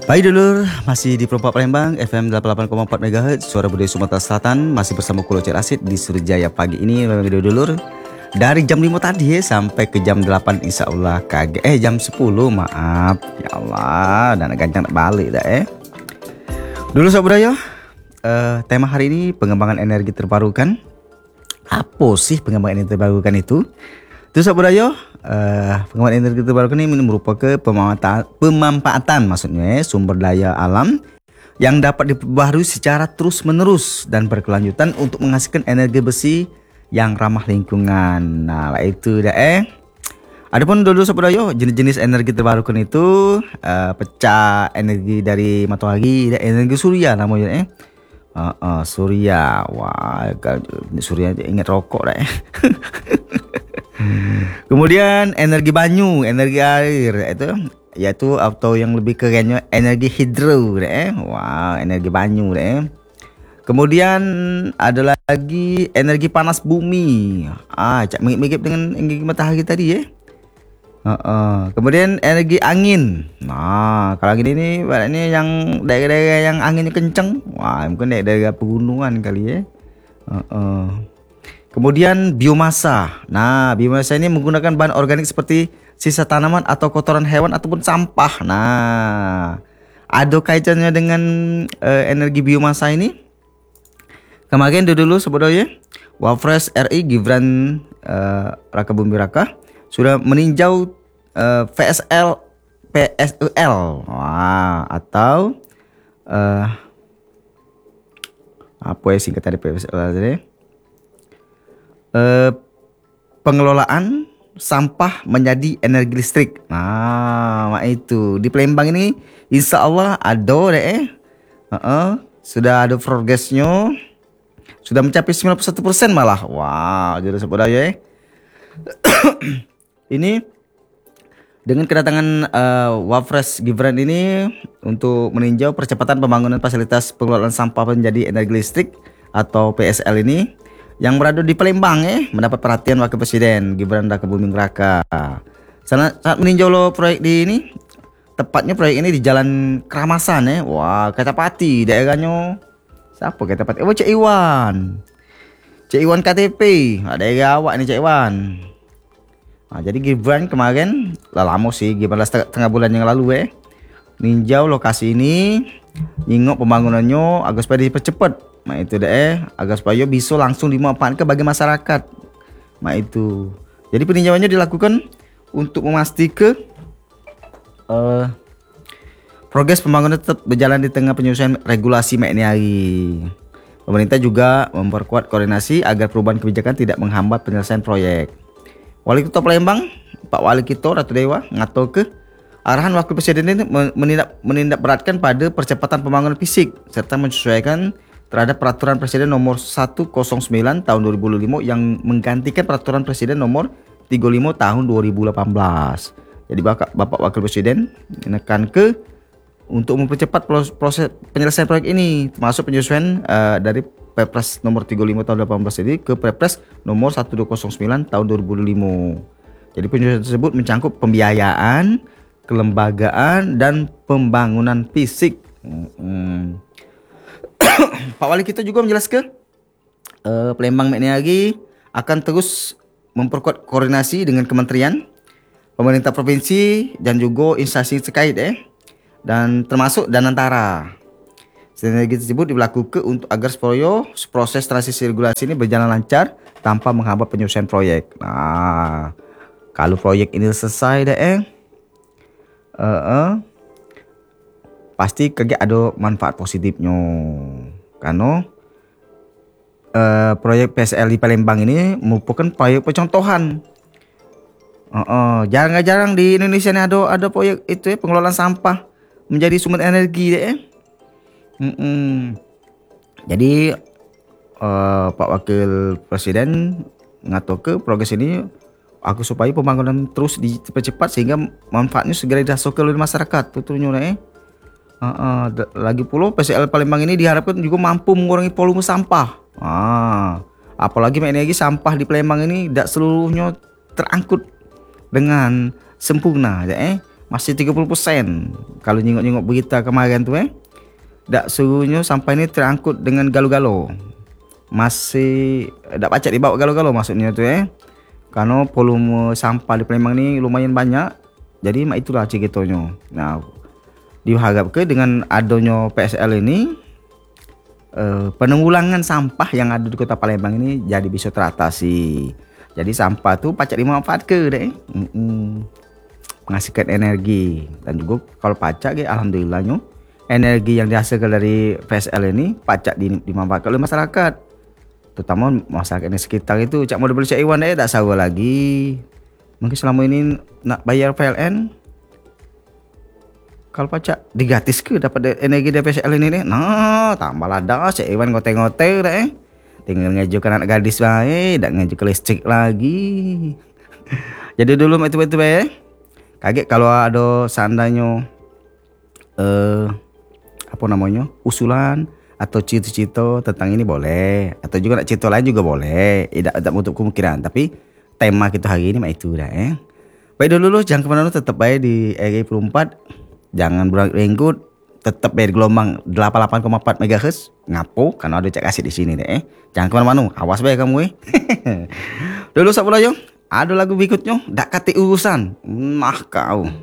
Baik dulur, masih di Perompak Palembang FM 88,4 MHz Suara Budaya Sumatera Selatan. Masih bersama Kulo Cik Rasid di Surjaya pagi ini dulur. Dari jam 5 tadi sampai ke jam 8 insya Allah jam 10 maaf. Ya Allah, dan gancang nak balik dah Dulu Sobat Budaya, tema hari ini pengembangan energi terbarukan. Apa sih pengembangan energi terbarukan itu? Itu Sobat Budaya, pengembangan energi terbarukan ini merupakan pemanfaatan maksudnya sumber daya alam yang dapat diperbaharui secara terus menerus dan berkelanjutan untuk menghasilkan energi besi yang ramah lingkungan. Nah itu dah Adapun dulu Sobat Budaya, jenis-jenis energi terbarukan itu pecah energi dari matahari, energi surya namanya surya. Wah, surya ingat rokok dah Kemudian energi banyu, energi air itu yaitu atau yang lebih kerennya energi hidro Wah, energi banyu Kemudian ada lagi energi panas bumi. Cak mirip dengan energi matahari tadi Kemudian energi angin. Nah, kalau angin ini berarti yang daerah-daerah yang anginnya kencang. Wah, mungkin daerah pegunungan kali Kemudian biomasa. Nah, biomasa ini menggunakan bahan organik seperti sisa tanaman atau kotoran hewan ataupun sampah. Nah, ada kaitannya dengan energi biomasa ini. Kemarin dulu sebetulnya Wapres RI Gibran Raka Buming Raka sudah meninjau PSEL. Wah, atau apa ya singkat dari PSEL tadi? Pengelolaan sampah menjadi energi listrik. Nah, itu di Palembang ini insya Allah ada sudah ada progresnya, sudah mencapai 91% malah. Wah, jadi sebenarnya ini dengan kedatangan Wapres Gibran ini untuk meninjau percepatan pembangunan fasilitas pengelolaan sampah menjadi energi listrik atau PSL ini yang berada di Palembang mendapat perhatian Wakil Presiden Gibran Raka Buming Raka. Saat meninjau proyek di ini, tepatnya proyek ini di Jalan Keramasan Wah, Ketapati daerahnya. Siapa Ketapati? Oh, Cik Iwan. Cik Iwan KTP. Daerah awak ni Cik Iwan. Jadi Gibran kemarin lama sih, Gibran setengah bulan yang lalu ninjau lokasi ini, nengok pembangunannya agar supaya dipercepat. Nah itu agar supaya bisa langsung dimanfaatkan bagi masyarakat. Nah itu. Jadi peninjauannya dilakukan untuk memastikan progres pembangunan tetap berjalan di tengah penyusunan regulasi MNI. Pemerintah juga memperkuat koordinasi agar perubahan kebijakan tidak menghambat penyelesaian proyek. Wali Kota Palembang, Pak Wali Kito Ratu Dewa ngatur ke arahan Wakil Presiden ini menindak beratkan pada percepatan pembangunan fisik serta menyesuaikan terhadap Peraturan Presiden Nomor 109 Tahun 2005 yang menggantikan Peraturan Presiden Nomor 35 Tahun 2018. Jadi Bapak Wakil Presiden menekan untuk mempercepat proses penyelesaian proyek ini, termasuk penyesuaian dari Perpres Nomor 35 Tahun 2018 ini ke Perpres Nomor 1209 Tahun 2005. Jadi penyesuaian tersebut mencangkup pembiayaan, kelembagaan, dan pembangunan fisik. Pak Wali kita juga menjelaskan Palembang MNI akan terus memperkuat koordinasi dengan kementerian, pemerintah provinsi dan juga instansi terkait dan termasuk Danantara. Sinergi tersebut dilakukan untuk agar supaya proses transisi regulasi ini berjalan lancar tanpa menghambat penyelesaian proyek. Nah, kalau proyek ini selesai pasti ada manfaat positifnya. Karena proyek PSL di Palembang ini merupakan proyek percontohan. Jarang-jarang di Indonesia ini ada proyek itu pengelolaan sampah menjadi sumber energi Jadi Pak Wakil Presiden ngatur ke progres ini supaya pembangunan terus dipercepat sehingga manfaatnya segera dirasakan oleh masyarakat. Betulnya lagi pula PSL Palembang ini diharapkan juga mampu mengurangi volume sampah. Apalagi energi sampah di Palembang ini tidak seluruhnya terangkut dengan sempurna masih 30%. Kalau nyingok-nyingok berita kemarin tuh dak suruhnya sampai ini terangkut dengan galo-galo. Masih dak pacak dibawa galo-galo maksudnya tuh karena volume sampah di Palembang ini lumayan banyak. Jadi itulah ceritanya. Nah, diharapkan dengan adanya PSL ini penanggulangan sampah yang ada di Kota Palembang ini jadi bisa teratasi. Jadi sampah tuh pacak dimanfaatkan deh. Menghasilkan energi dan juga kalau pacak alhamdulillahnya energi yang dihasilkan dari PSL ini pacak dimanfaatkan oleh masyarakat, terutama masyarakat di sekitar itu. Cak mau beli Iwan tak sawa lagi. Mungkin selama ini nak bayar PLN kalau pacak digratis ke dapat energi dari PSL ini deh. Nah, tambahlah dah Cak Iwan ngote-ngote dah tinggal ngajukan anak gadis baik, tak ngajukan listrik lagi. Jadi dulu itu kaget kalau ada seandainya usulan atau cita-cita tentang ini boleh, atau juga nak cerita lain juga boleh, tidak menutup kemungkinan. Tapi tema kita hari ini itu dah Baik dulu jangan kemana-mana, tetap baik di RI 4, jangan berenggut, tetap baik di gelombang 88,4 MHz. Ngapo karena ada Cak Asyik di sini deh Jangan kemana-mana, awas baik kamu Dulu sabar aja, ada lagu berikutnya dak kati urusan. Nah kau